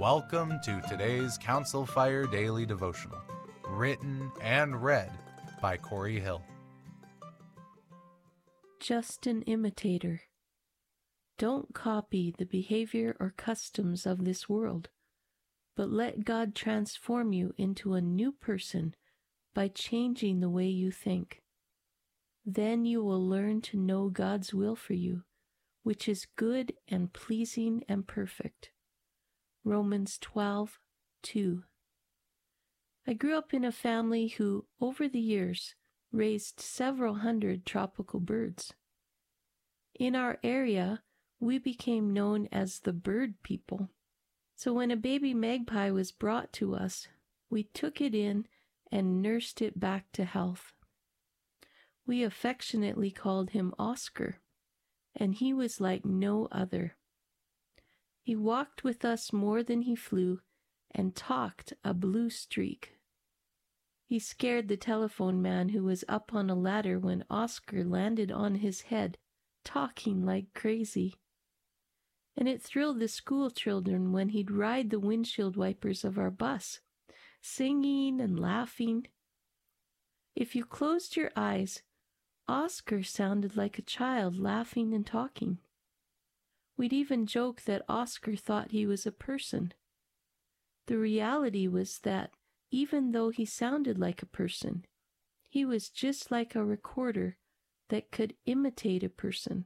Welcome to today's Council Fire Daily Devotional, written and read by Corey Hill. Just an imitator. Don't copy the behavior or customs of this world, but let God transform you into a new person by changing the way you think. Then you will learn to know God's will for you, which is good and pleasing and perfect. Romans 12:2. I grew up in a family who, over the years, raised several hundred tropical birds. In our area, we became known as the bird people. So when a baby magpie was brought to us, we took it in and nursed it back to health. We affectionately called him Oscar, and he was like no other. He walked with us more than he flew and talked a blue streak. He scared the telephone man who was up on a ladder when Oscar landed on his head, talking like crazy. And it thrilled the school children when he'd ride the windshield wipers of our bus, singing and laughing. If you closed your eyes, Oscar sounded like a child laughing and talking. We'd even joke that Oscar thought he was a person. The reality was that even though he sounded like a person, he was just like a recorder that could imitate a person.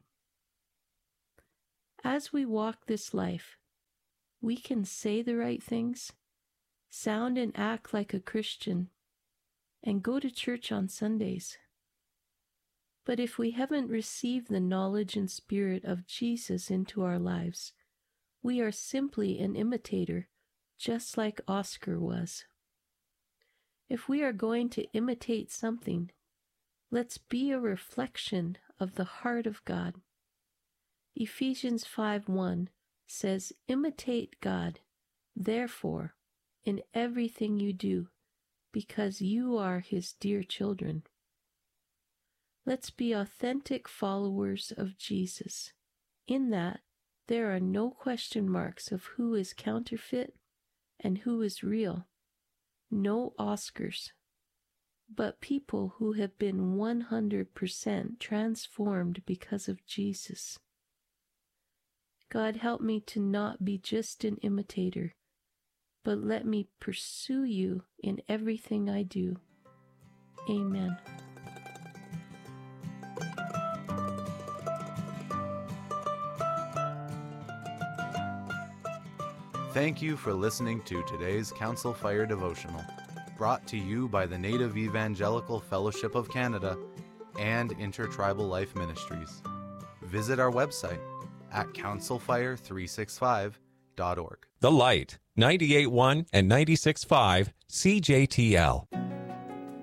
As we walk this life, we can say the right things, sound and act like a Christian, and go to church on Sundays. But if we haven't received the knowledge and spirit of Jesus into our lives, we are simply an imitator, just like Oscar was. If we are going to imitate something, let's be a reflection of the heart of God. Ephesians 5:1 says, "Imitate God, therefore, in everything you do, because you are His dear children." Let's be authentic followers of Jesus. In that, there are no question marks of who is counterfeit and who is real. No Oscars, but people who have been 100% transformed because of Jesus. God, help me to not be just an imitator, but let me pursue you in everything I do. Amen. Thank you for listening to today's Council Fire Devotional, brought to you by the Native Evangelical Fellowship of Canada and Intertribal Life Ministries. Visit our website at councilfire365.org. The Light, 98.1 and 96.5 CJTL.